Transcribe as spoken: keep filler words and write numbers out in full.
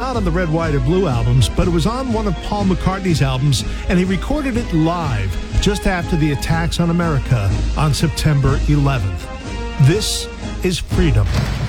not on the Red, White, or Blue albums, but it was on one of Paul McCartney's albums, and he recorded it live just after the attacks on America on September eleventh. This is Freedom.